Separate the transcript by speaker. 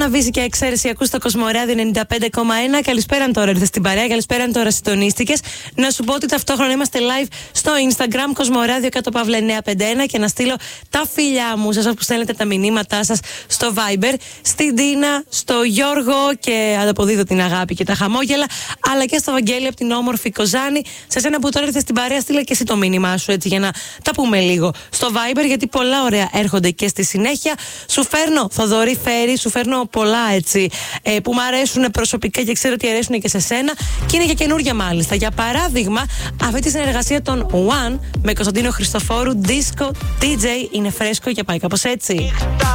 Speaker 1: Άννα Βύση και Εξαίρεση, ακούς το Κοσμοράδιο 95,1. Καλησπέρα τώρα, ήρθες στην παρέα. Καλησπέρα τώρα, συντονίστηκες. Να σου πω ότι ταυτόχρονα είμαστε live στο Instagram, Κοσμοράδιο _951, και να στείλω τα φιλιά μου σε εσάς που στέλνετε τα μηνύματά σας στο Viber, στην Τίνα, στο Γιώργο, και ανταποδίδω την αγάπη και τα χαμόγελα, αλλά και στο Βαγγέλη από την όμορφη Κοζάνη. Σε σένα που τώρα ήρθες στην παρέα, στείλε και εσύ το μήνυμά σου, έτσι, για να τα πούμε λίγο στο Viber, γιατί πολλά ωραία έρχονται και στη συνέχεια. Σου φέρνω, Θοδωρή Φέρη, σου φέρνω πολλά, έτσι, που μου αρέσουν προσωπικά και ξέρω ότι αρέσουν και σε σένα, και είναι και καινούργια μάλιστα. Για παράδειγμα, αυτή τη συνεργασία των One με Κωνσταντίνο Χριστοφόρου, Disco DJ, είναι φρέσκο και πάει κάπως έτσι.